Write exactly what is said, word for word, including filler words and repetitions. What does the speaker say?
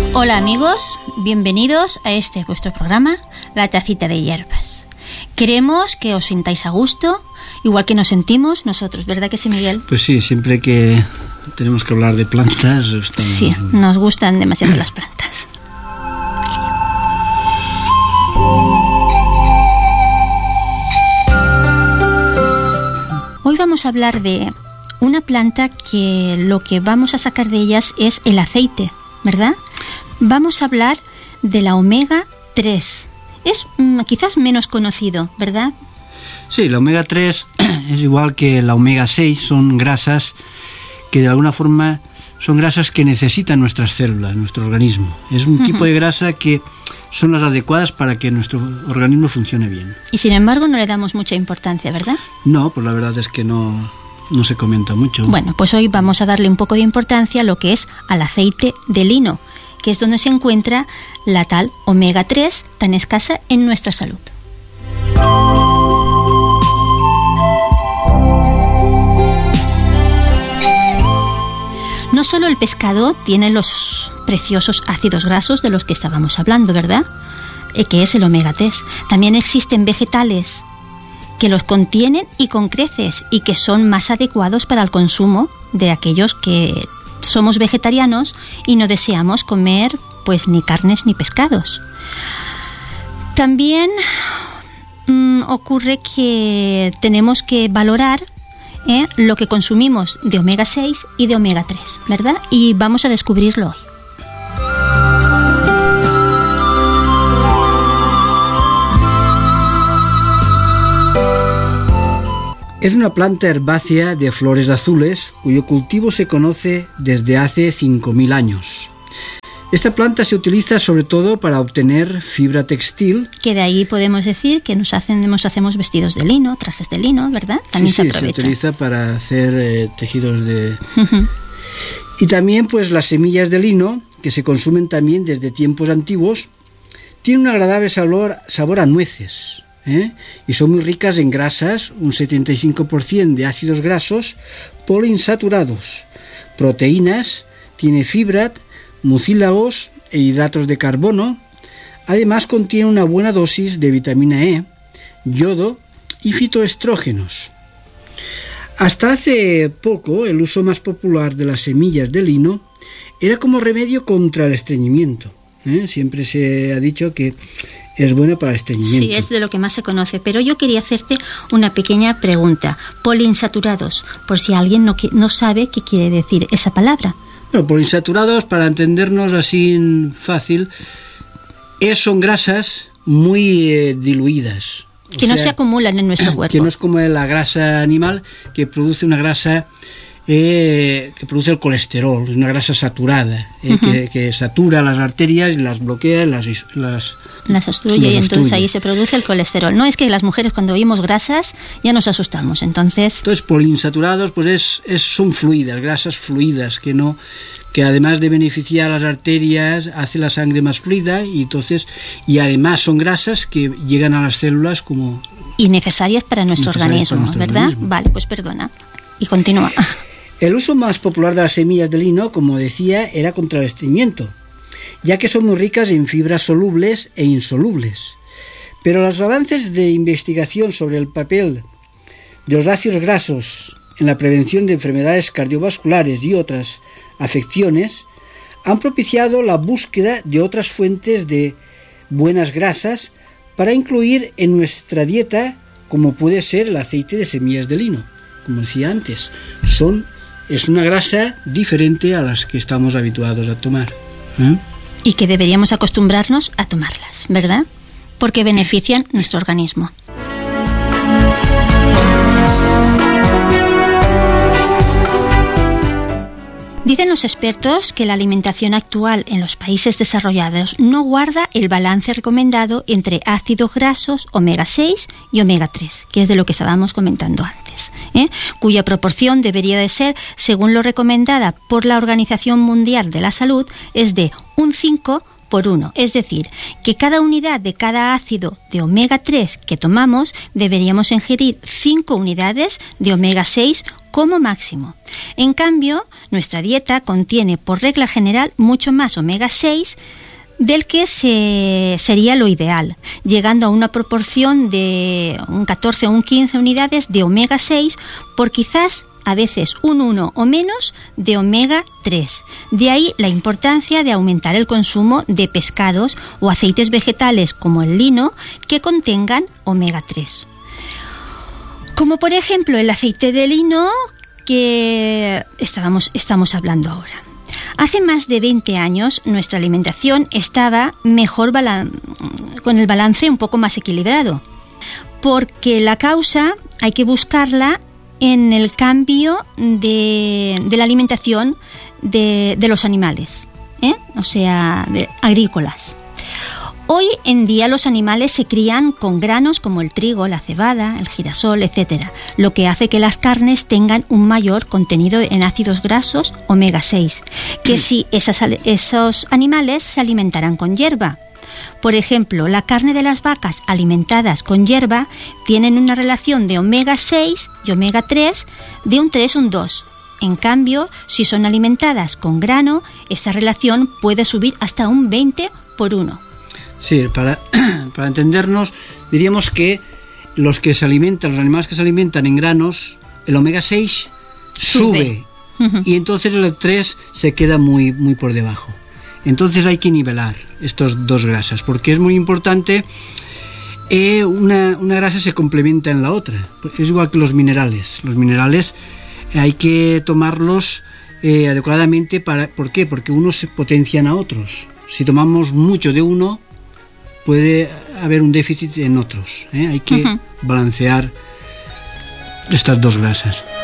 Hola amigos, bienvenidos a este vuestro programa, La Tacita de Hierbas. Queremos que os sintáis a gusto, igual que nos sentimos nosotros, ¿verdad que sí, Miguel? Pues sí, siempre que tenemos que hablar de plantas... Estamos... Sí, nos gustan demasiado las plantas. Hoy vamos a hablar de una planta que lo que vamos a sacar de ellas es el aceite, ¿verdad? Vamos a hablar de la omega tres. Es mm, quizás menos conocido, ¿verdad? Sí, la omega tres es igual que la omega seis, son grasas que de alguna forma son grasas que necesitan nuestras células, nuestro organismo. Es un uh-huh. tipo de grasa que son las adecuadas para que nuestro organismo funcione bien. Y sin embargo no le damos mucha importancia, ¿verdad? No, pues la verdad es que no, no se comenta mucho. Bueno, pues hoy vamos a darle un poco de importancia a lo que es al aceite de lino, que es donde se encuentra la tal omega tres tan escasa en nuestra salud. No solo el pescado tiene los preciosos ácidos grasos de los que estábamos hablando, ¿verdad? Eh, que es el omega tres. También existen vegetales que los contienen y con creces y que son más adecuados para el consumo de aquellos que somos vegetarianos y no deseamos comer pues ni carnes ni pescados. También mmm, ocurre que tenemos que valorar ¿Eh? lo que consumimos de omega seis y de omega tres, ¿verdad? Y vamos a descubrirlo hoy. Es una planta herbácea de flores azules cuyo cultivo se conoce desde hace cinco mil años. Esta planta se utiliza sobre todo para obtener fibra textil. Que de ahí podemos decir que nos hacen, nos hacemos vestidos de lino, trajes de lino, ¿verdad? También sí, se aprovecha. Sí, se utiliza para hacer eh, tejidos de... Uh-huh. Y también pues las semillas de lino, que se consumen también desde tiempos antiguos, tienen un agradable sabor, sabor a nueces, ¿eh? Y son muy ricas en grasas, un setenta y cinco por ciento de ácidos grasos poliinsaturados, proteínas, tiene fibra, mucílagos e hidratos de carbono. Además contiene una buena dosis de vitamina E, yodo y fitoestrógenos. Hasta hace poco el uso más popular de las semillas de lino era como remedio contra el estreñimiento. ¿Eh? Siempre se ha dicho que es buena para el estreñimiento. Sí, es de lo que más se conoce, pero yo quería hacerte una pequeña pregunta. Poliinsaturados, por si alguien no, no sabe qué quiere decir esa palabra. Bueno, poliinsaturados, para entendernos así fácil, es, son grasas muy eh, diluidas. Que o no sea, se acumulan en nuestro cuerpo. Que no es como la grasa animal, que produce una grasa eh, que produce el colesterol, es una grasa saturada, eh, uh-huh. que, que satura las arterias, las bloquea, las las, las obstruye las y entonces obstruye. Ahí se produce el colesterol. No es que las mujeres cuando oímos grasas ya nos asustamos, entonces... Entonces poliinsaturados pues es, es son fluidas, grasas fluidas, que no que además de beneficiar a las arterias, hace la sangre más fluida y entonces y además son grasas que llegan a las células como... Y necesarias para nuestro organismo, para nuestro ¿verdad? Organismo. Vale, pues perdona. Y continúa. El uso más popular de las semillas de lino, como decía, era contra el estreñimiento, ya que son muy ricas en fibras solubles e insolubles. Pero los avances de investigación sobre el papel de los ácidos grasos en la prevención de enfermedades cardiovasculares y otras afecciones han propiciado la búsqueda de otras fuentes de buenas grasas para incluir en nuestra dieta, como puede ser el aceite de semillas de lino. Como decía antes, son, es una grasa diferente a las que estamos habituados a tomar. ¿eh? Y que deberíamos acostumbrarnos a tomarlas, ¿verdad? Porque benefician nuestro organismo. Dicen los expertos que la alimentación actual en los países desarrollados no guarda el balance recomendado entre ácidos grasos omega seis y omega tres, que es de lo que estábamos comentando antes, ¿eh? cuya proporción debería de ser, según lo recomendada por la Organización Mundial de la Salud, es de un cinco por uno. Es decir, que cada unidad de cada ácido de omega tres que tomamos deberíamos ingerir cinco unidades de omega seis como máximo. En cambio, nuestra dieta contiene por regla general mucho más omega seis del que se, sería lo ideal, llegando a una proporción de un catorce o un quince unidades de omega seis por quizás a veces un uno o menos de omega tres. De ahí la importancia de aumentar el consumo de pescados o aceites vegetales como el lino que contengan omega tres. Como por ejemplo el aceite de lino que estábamos, estamos hablando ahora. Hace más de veinte años nuestra alimentación estaba mejor balan- con el balance un poco más equilibrado, porque la causa hay que buscarla en el cambio de, de la alimentación de, de los animales, ¿eh? o sea, de, agrícolas. Hoy en día los animales se crían con granos como el trigo, la cebada, el girasol, etcétera, lo que hace que las carnes tengan un mayor contenido en ácidos grasos omega seis, que si esas, esos animales se alimentaran con hierba. Por ejemplo, la carne de las vacas alimentadas con hierba tienen una relación de omega seis y omega tres de un tres a un dos. En cambio, si son alimentadas con grano, esta relación puede subir hasta un veinte por uno. Sí, para, para entendernos, diríamos que los que se alimentan, los animales que se alimentan en granos, el omega seis sube, sube y entonces el tres se queda muy, muy por debajo. Entonces hay que nivelar estas dos grasas, porque es muy importante, eh, una, una grasa se complementa en la otra, es igual que los minerales. Los minerales hay que tomarlos eh, adecuadamente, para, ¿por qué? Porque unos se potencian a otros. Si tomamos mucho de uno, puede haber un déficit en otros, ¿eh? Hay que uh-huh. balancear estas dos grasas.